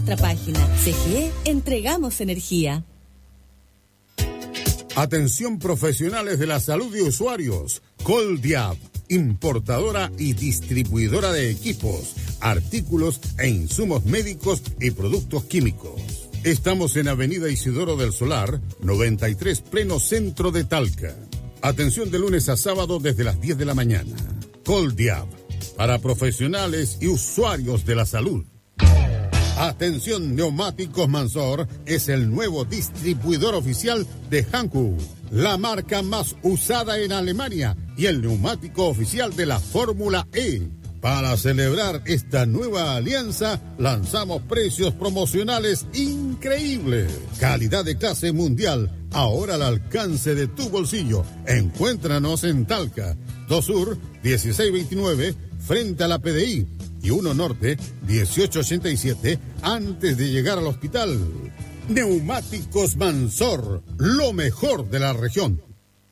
nuestra página. CGE, entregamos energía. Atención profesionales de la salud y usuarios. Coldiab, importadora y distribuidora de equipos, artículos e insumos médicos y productos químicos. Estamos en Avenida Isidoro del Solar, 93, pleno centro de Talca. Atención de lunes a sábado desde las 10 de la mañana. Coldiab, para profesionales y usuarios de la salud. Atención, Neumáticos Mansor es el nuevo distribuidor oficial de Hankook, la marca más usada en Alemania y el neumático oficial de la Fórmula E. Para celebrar esta nueva alianza, lanzamos precios promocionales increíbles. Calidad de clase mundial, ahora al alcance de tu bolsillo. Encuéntranos en Talca, 2 Sur, 1629, frente a la PDI. Y 1 Norte, 1887, antes de llegar al hospital. Neumáticos Mansor, lo mejor de la región.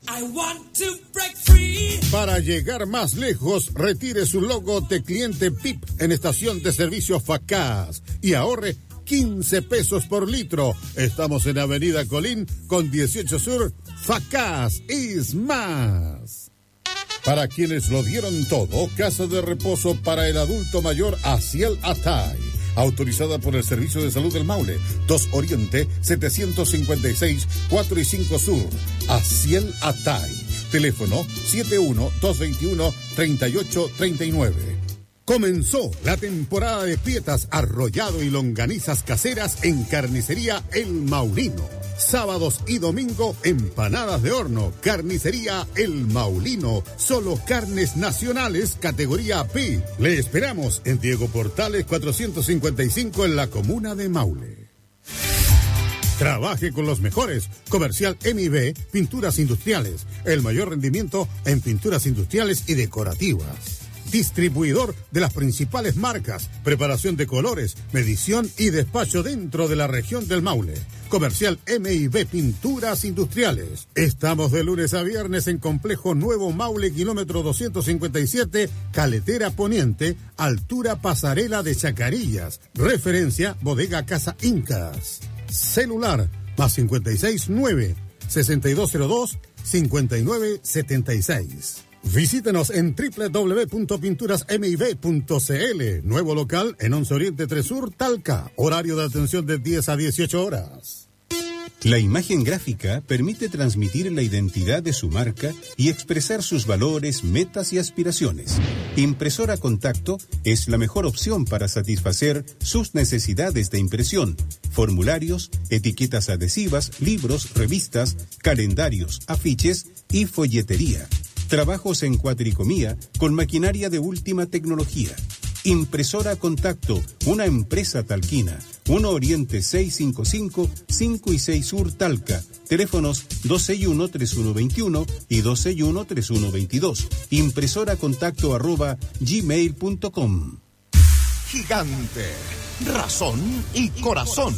Para llegar más lejos, retire su logo de cliente PIP en estación de servicio Facaz y ahorre 15 pesos por litro. Estamos en Avenida Colín con 18 Sur. Facaz es más. Para quienes lo dieron todo, casa de reposo para el adulto mayor Asiel Atay, autorizada por el Servicio de Salud del Maule, 2 Oriente, 756, 4 y 5 Sur. Asiel Atay, teléfono 71-221-3839. Comenzó la temporada de pietas, arrollado y longanizas caseras en Carnicería El Maulino. Sábados y domingo, empanadas de horno. Carnicería El Maulino. Solo carnes nacionales, categoría P. Le esperamos en Diego Portales 455 en la comuna de Maule. Trabaje con los mejores. Comercial MIB, Pinturas Industriales. El mayor rendimiento en pinturas industriales y decorativas. Distribuidor de las principales marcas, preparación de colores, medición y despacho dentro de la región del Maule. Comercial MIB Pinturas Industriales. Estamos de lunes a viernes en Complejo Nuevo Maule, kilómetro 257, Caletera Poniente, altura Pasarela de Chacarillas. Referencia Bodega Casa Incas. Celular +56 9 6202 5976. Visítenos en www.pinturasmib.cl. Nuevo local en 11 Oriente 3 Sur, Talca. Horario de atención de 10 a 18 horas. La imagen gráfica permite transmitir la identidad de su marca y expresar sus valores, metas y aspiraciones. Impresora Contacto es la mejor opción para satisfacer sus necesidades de impresión. Formularios, etiquetas adhesivas, libros, revistas, calendarios, afiches y folletería. Trabajos en cuatricomía con maquinaria de última tecnología. Impresora Contacto, una empresa talquina. 1 Oriente 655, 5 y 6 Sur Talca. Teléfonos 261-3121 y 261-3122. impresoracontacto@gmail.com. Gigante, razón y corazón.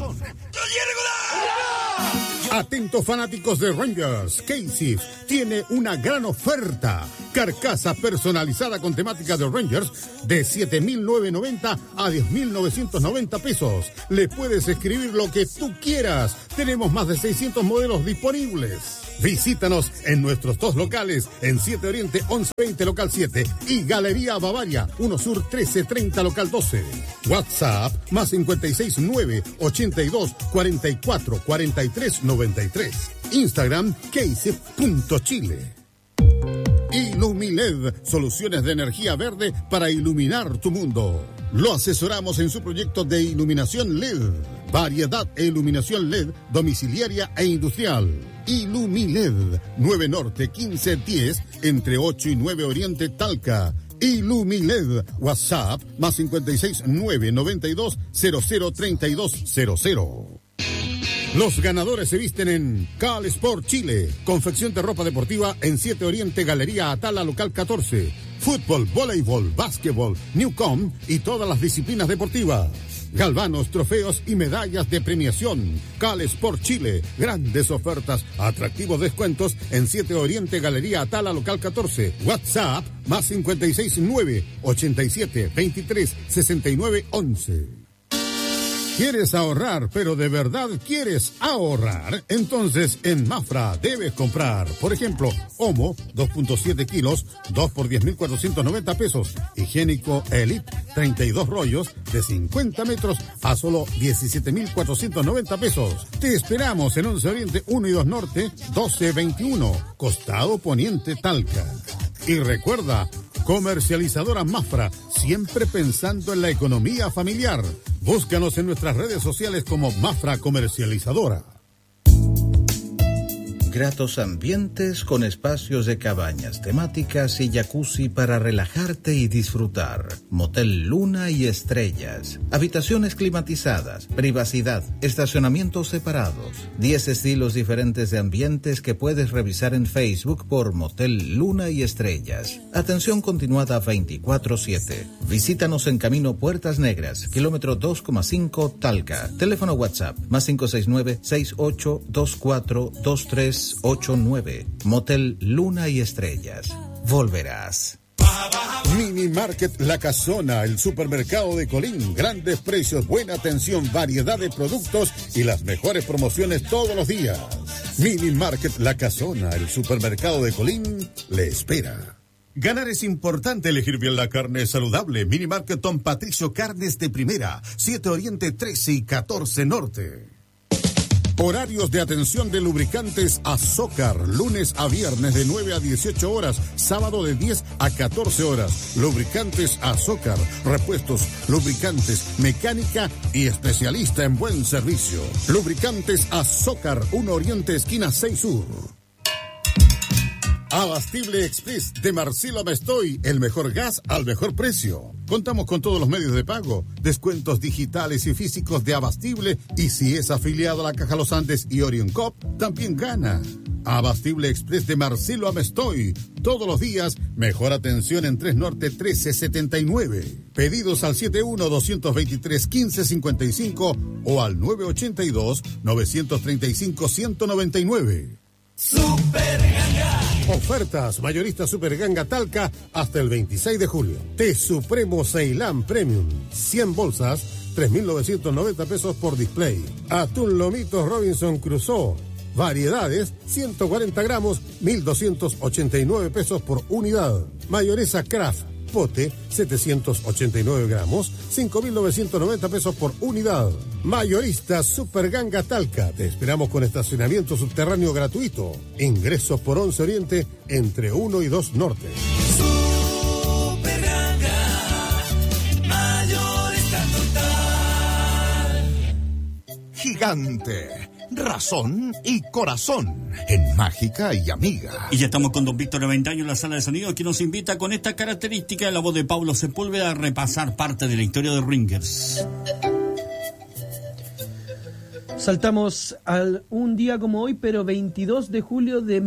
Atentos fanáticos de Rangers, Casey tiene una gran oferta. Carcasa personalizada con temática de Rangers de 7.990 a 10.990 pesos. Le puedes escribir lo que tú quieras. Tenemos más de 600 modelos disponibles. Visítanos en nuestros 2 locales, en 7 Oriente 1120 local 7 y Galería Bavaria 1 Sur 1330 local 12. WhatsApp +56 9 82 44 43 93. Instagram casey.chile. Ilumiled, soluciones de energía verde para iluminar tu mundo. Lo asesoramos en su proyecto de iluminación LED. Variedad e iluminación LED domiciliaria e industrial. Ilumiled, 9 Norte 1510, entre 8 y 9 Oriente Talca. Ilumiled, WhatsApp +56 9 92 00 32 00. Los ganadores se visten en Cal Sport Chile, confección de ropa deportiva en 7 Oriente, Galería Atala, local 14. Fútbol, voleibol, básquetbol, Newcom y todas las disciplinas deportivas. Galvanos, trofeos y medallas de premiación. Cal Sport Chile, grandes ofertas, atractivos descuentos en 7 Oriente, Galería Atala, local 14. WhatsApp +56 9 87 23 69 11. ¿Quieres ahorrar, pero de verdad quieres ahorrar? Entonces en Mafra debes comprar, por ejemplo, Omo, 2.7 kilos, 2 por 10.490 pesos. Higiénico Elite, 32 rollos de 50 metros a solo 17.490 pesos. Te esperamos en 11 Oriente 1 y 2 Norte, 1221, Costado Poniente, Talca. Y recuerda, comercializadora Mafra, siempre pensando en la economía familiar. Búscanos en nuestras redes sociales como Mafra Comercializadora. Gratos ambientes con espacios de cabañas temáticas y jacuzzi para relajarte y disfrutar. Motel Luna y Estrellas. Habitaciones climatizadas, privacidad, estacionamientos separados. 10 estilos diferentes de ambientes que puedes revisar en Facebook por Motel Luna y Estrellas. Atención continuada 24/7. Visítanos en Camino Puertas Negras, kilómetro 2,5 Talca. Teléfono WhatsApp más 569-6824-2389. Motel Luna y Estrellas. Volverás. Mini Market La Casona, el supermercado de Colín. Grandes precios, buena atención, variedad de productos y las mejores promociones todos los días. Mini Market La Casona, el supermercado de Colín, le espera. Ganar es importante, elegir bien la carne saludable. Mini Market Don Patricio, carnes de primera. 7 Oriente, 13 y 14 Norte. Horarios de atención de lubricantes Azócar, lunes a viernes de 9 a 18 horas, sábado de 10 a 14 horas. Lubricantes Azócar, repuestos, lubricantes, mecánica y especialista en buen servicio. Lubricantes Azócar, 1 Oriente, esquina 6 Sur. Abastible Express de Marcelo Mestoy, el mejor gas al mejor precio. Contamos con todos los medios de pago, descuentos digitales y físicos de Abastible, y si es afiliado a la Caja Los Andes y Orion Cop, también gana. Abastible Express de Marcelo Amestoy, todos los días, mejor atención en 3 Norte 1379. Pedidos al 71-223-1555 o al 982-935-199. Super Ganga. Ofertas mayorista Super Ganga Talca hasta el 26 de julio. Té Supremo Ceilán Premium, 100 bolsas, 3.990 pesos por display. Atún Lomitos Robinson Crusoe, variedades, 140 gramos, 1.289 pesos por unidad. Mayonesa Kraft pote, 789 gramos, 5.990 pesos por unidad. Mayorista Super Ganga Talca. Te esperamos con estacionamiento subterráneo gratuito. Ingresos por 11 Oriente, entre 1 y 2 Norte. Super Ganga, mayorista total. Gigante, razón y corazón en Mágica y Amiga. Y ya estamos con don Víctor Aventaño en la sala de sonido, que nos invita con esta característica de la voz de Pablo Sepúlveda a repasar parte de la historia de Rangers. Saltamos al un día como hoy, pero 22 de julio de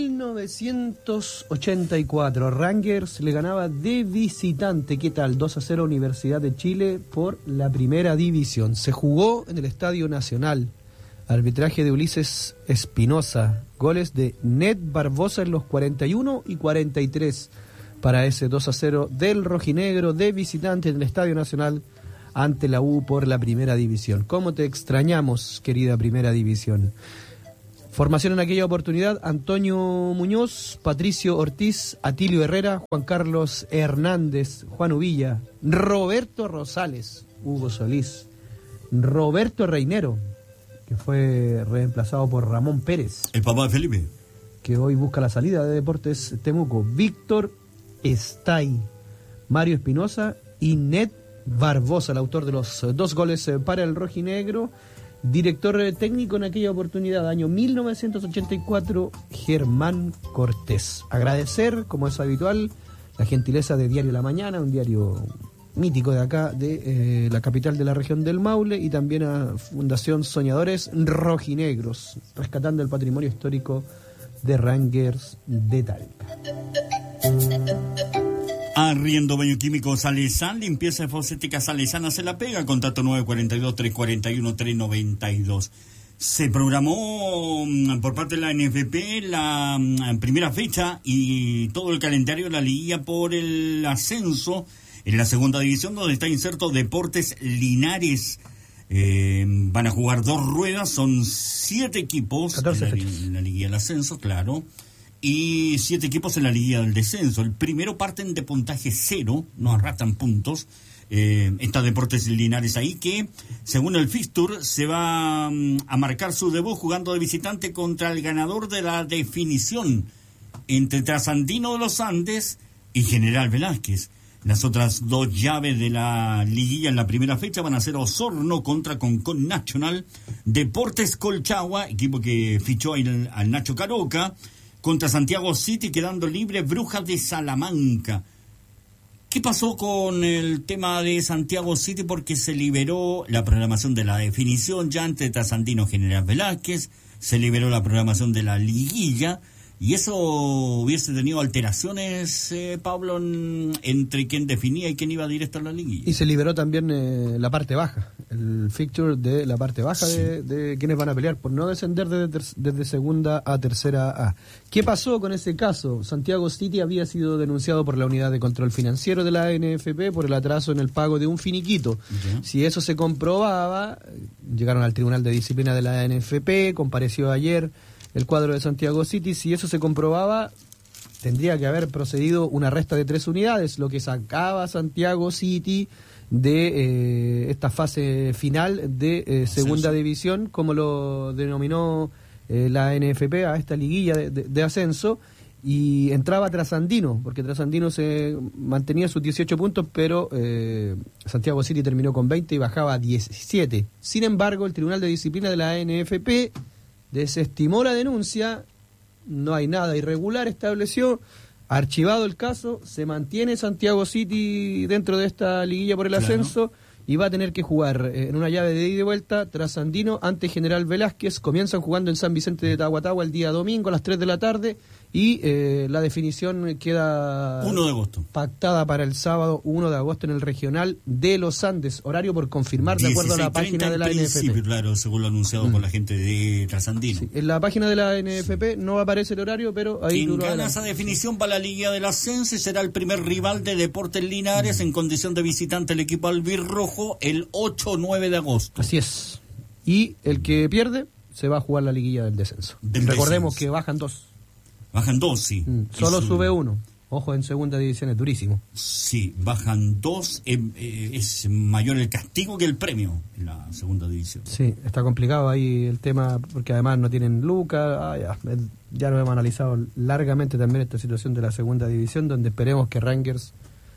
1984. Rangers le ganaba de visitante, ¿qué tal? 2-0 Universidad de Chile por la primera división. Se jugó en el Estadio Nacional. Arbitraje de Ulises Espinosa. Goles de Ned Barbosa en los 41 y 43 para ese 2-0 del rojinegro de visitante en el Estadio Nacional ante la U por la primera división. ¿Cómo te extrañamos, querida primera división? Formación en aquella oportunidad: Antonio Muñoz, Patricio Ortiz, Atilio Herrera, Juan Carlos Hernández, Juan Uvilla, Roberto Rosales, Hugo Solís, Roberto Reinero, que fue reemplazado por Ramón Pérez, el papá de Felipe, que hoy busca la salida de Deportes Temuco, Víctor Estay, Mario Espinosa y Ned Barbosa, el autor de los 2 goles para el rojinegro. Director técnico en aquella oportunidad, año 1984, Germán Cortés. Agradecer, como es habitual, la gentileza de Diario La Mañana, un diario mítico de acá, de la capital de la región del Maule, y también a Fundación Soñadores Rojinegros, rescatando el patrimonio histórico de Rangers de Talca. Arriendo Baño Químico Salesán, limpieza faucética salesana se la pega, contacto 942-341-392. Se programó por parte de la NFP la primera fecha y todo el calendario de la liguilla por el ascenso en la segunda división, donde está inserto Deportes Linares. Van a jugar 2 ruedas, son 7 equipos 14 en la liguilla del ascenso, claro, y 7 equipos en la liguilla del descenso. El primero parten de puntaje 0, no arrastran puntos. Está Deportes Linares ahí, que según el fixture se va a marcar su debut jugando de visitante contra el ganador de la definición entre Trasandino de los Andes y General Velázquez. Las otras 2 llaves de la liguilla en la primera fecha van a ser Osorno contra Concón Nacional, Deportes Colchagua, equipo que fichó al Nacho Caroca, contra Santiago City, quedando libre Brujas de Salamanca. ¿Qué pasó con el tema de Santiago City? Porque se liberó la programación de la definición ya entre Trasandino y General Velázquez, se liberó la programación de la liguilla, y eso hubiese tenido alteraciones, Pablo, entre quien definía y quien iba directo a la liguilla. Y se liberó también la parte baja, el fixture de la parte baja, sí, de quienes van a pelear por no descender desde segunda a tercera A. ¿Qué pasó con ese caso? Santiago City había sido denunciado por la Unidad de Control Financiero de la ANFP por el atraso en el pago de un finiquito. ¿Ya? Si eso se comprobaba, llegaron al Tribunal de Disciplina de la ANFP, compareció ayer el cuadro de Santiago City. Si eso se comprobaba, tendría que haber procedido una resta de 3 unidades, lo que sacaba Santiago City de esta fase final de segunda división, como lo denominó la ANFP, a esta liguilla de ascenso, y entraba Trasandino, porque Trasandino se mantenía sus 18 puntos, pero Santiago City terminó con 20 y bajaba a 17. Sin embargo, el Tribunal de Disciplina de la ANFP desestimó la denuncia, no hay nada irregular, estableció, archivado el caso, se mantiene Santiago City dentro de esta liguilla por el ascenso, y va a tener que jugar en una llave de ida y vuelta Trasandino ante General Velázquez. Comienzan jugando en San Vicente de Tahuatahua el día domingo a las 3 de la tarde, y la definición queda 1 de agosto pactada para el sábado 1 de agosto en el Regional de los Andes, horario por confirmar de acuerdo a la página de la ANFP. Claro, según lo anunciado por la gente de Trasandino. Sí, en la página de la ANFP no aparece el horario, pero ahí quien gana esa definición va a la Liga del Ascenso y será el primer rival de Deportes Linares en condición de visitante el equipo albirrojo el 8 o 9 de agosto. Así es. Y el que pierde se va a jugar la liguilla del descenso. Recordemos que bajan 2. Bajan 2, sí. Solo sube 1. Ojo, en segunda división es durísimo. Sí, bajan 2. Es mayor el castigo que el premio en la segunda división. Sí, está complicado ahí el tema, porque además no tienen lucas. Ya lo hemos analizado largamente también esta situación de la segunda división, donde esperemos que Rangers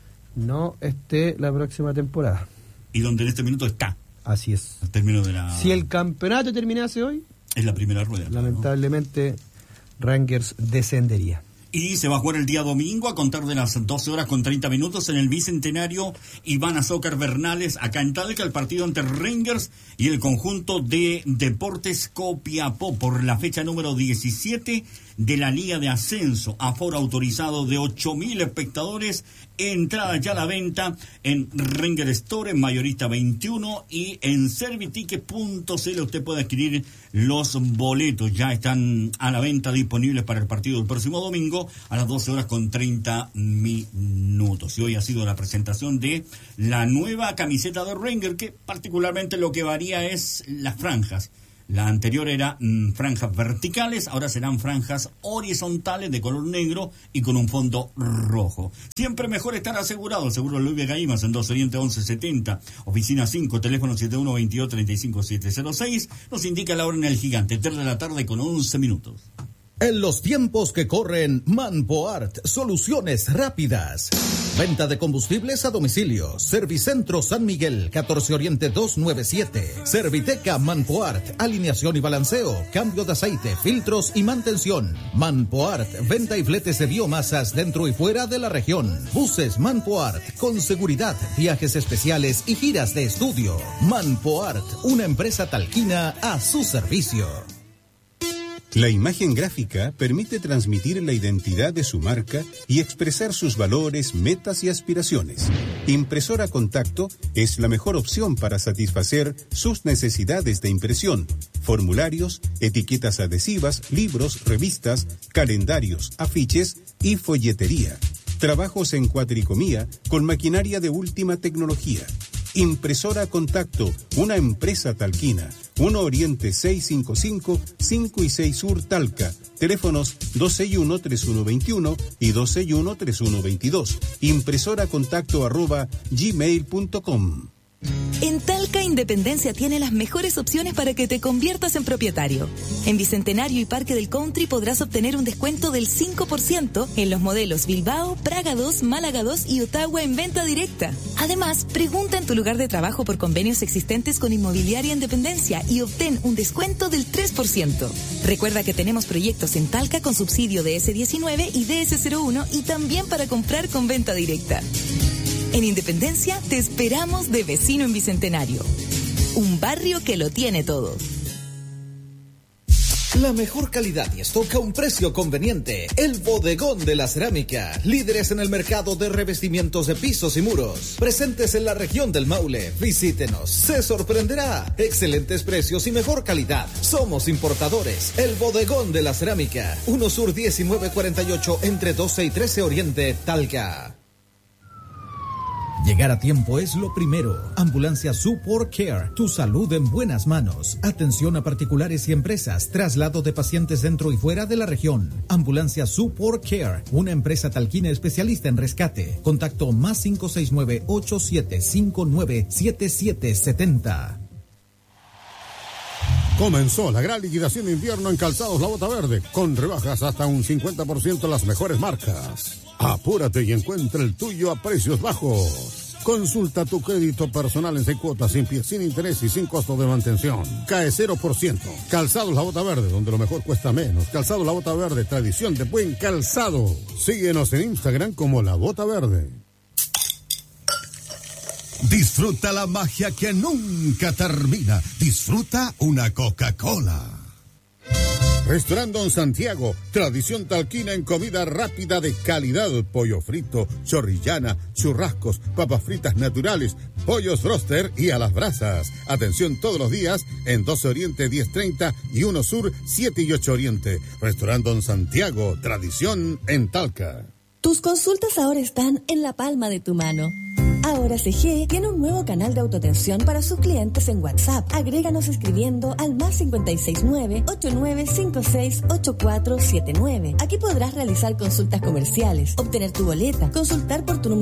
no esté la próxima temporada. Y donde en este minuto está. Así es. Al término de la... Si el campeonato terminase hoy, es la primera rueda. Lamentablemente, ¿no? Rangers descendería. Y se va a jugar el día domingo a contar de las 12 horas con 30 minutos en el Bicentenario Iván Azócar Bernales, acá en Talca, el partido entre Rangers y el conjunto de Deportes Copiapó por la fecha número 17 de la Liga de Ascenso. Aforo autorizado de 8.000 espectadores. Entrada ya a la venta en Ranger Store, en Mayorista 21 y en serviticket.cl. Usted puede adquirir los boletos. Ya están a la venta, disponibles para el partido del próximo domingo a las 12 horas con 30 minutos. Y hoy ha sido la presentación de la nueva camiseta de Ranger, que particularmente lo que varía es las franjas. La anterior era franjas verticales, ahora serán franjas horizontales de color negro y con un fondo rojo. Siempre mejor estar asegurado. Seguro Luis Vega Imas en 2 Oriente 1170, oficina 5, teléfono 7122-35706. Nos indica la hora en el Gigante, 3 de la tarde con 11 minutos. En los tiempos que corren, Manpoart, soluciones rápidas. Venta de combustibles a domicilio. Servicentro San Miguel, 14 Oriente 297. Serviteca Manpoart, alineación y balanceo, cambio de aceite, filtros y mantención. Manpoart, venta y fletes de biomasas dentro y fuera de la región. Buses Manpoart, con seguridad, viajes especiales y giras de estudio. Manpoart, una empresa talquina a su servicio. La imagen gráfica permite transmitir la identidad de su marca y expresar sus valores, metas y aspiraciones. Impresora Contacto es la mejor opción para satisfacer sus necesidades de impresión, formularios, etiquetas adhesivas, libros, revistas, calendarios, afiches y folletería. Trabajos en cuadricomía con maquinaria de última tecnología. Impresora Contacto, una empresa talquina. 1 Oriente 655, 5 y 6 Sur Talca. Teléfonos 261-3121 y 261-3122. impresoracontacto@gmail.com. En Talca Independencia tiene las mejores opciones para que te conviertas en propietario. En Bicentenario y Parque del Country podrás obtener un descuento del 5% en los modelos Bilbao, Praga 2, Málaga 2 y Ottawa en venta directa. Además, pregunta en tu lugar de trabajo por convenios existentes con Inmobiliaria Independencia y obtén un descuento del 3%. Recuerda que tenemos proyectos en Talca con subsidio de DS19 y DS01 y también para comprar con venta directa. En Independencia te esperamos de vecino en Bicentenario. Un barrio que lo tiene todo. La mejor calidad y stock a un precio conveniente. El Bodegón de la Cerámica. Líderes en el mercado de revestimientos de pisos y muros. Presentes en la región del Maule. Visítenos. Se sorprenderá. Excelentes precios y mejor calidad. Somos importadores. El Bodegón de la Cerámica. 1 Sur 1948 entre 12 y 13 Oriente, Talca. Llegar a tiempo es lo primero. Ambulancia Support Care, tu salud en buenas manos. Atención a particulares y empresas, traslado de pacientes dentro y fuera de la región. Ambulancia Support Care, una empresa talquina especialista en rescate. Contacto más 569-8759-7770. Comenzó la gran liquidación de invierno en Calzados La Bota Verde, con rebajas hasta un 50% en las mejores marcas. Apúrate y encuentra el tuyo a precios bajos. Consulta tu crédito personal en 6 cuotas, sin interés y sin costo de mantención. Cae 0%. Calzados La Bota Verde, donde lo mejor cuesta menos. Calzados La Bota Verde, tradición de buen calzado. Síguenos en Instagram como La Bota Verde. Disfruta la magia que nunca termina. Disfruta una Coca-Cola. Restaurant Don Santiago, tradición talquina en comida rápida de calidad, pollo frito, chorrillana, churrascos, papas fritas naturales, pollos broster y a las brasas. Atención todos los días en 12 Oriente 1030 y 1 Sur 7 y 8 Oriente. Restaurant Don Santiago, tradición en Talca. Tus consultas ahora están en la palma de tu mano. Ahora CG tiene un nuevo canal de autoatención para sus clientes en WhatsApp. Agréganos escribiendo al más 569-8956-8479. Aquí podrás realizar consultas comerciales, obtener tu boleta, consultar por tu número